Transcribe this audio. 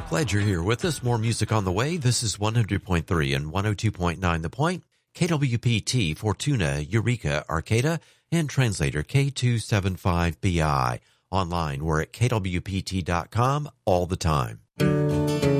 Glad you're here with us. More music on the way. This is 100.3 and 102.9 The Point, KWPT, Fortuna, Eureka, Arcata, and translator K275BI. Online, we're at kwpt.com all the time.